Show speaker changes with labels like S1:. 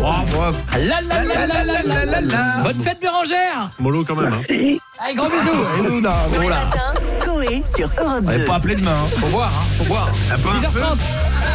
S1: Bonne fête Bérangère.
S2: Mollo quand même.
S1: Allez, gros bisous.
S3: Tous les matins, Coé sur Europe 2.
S4: On va pas appeler demain.
S1: Faut voir. 10h30.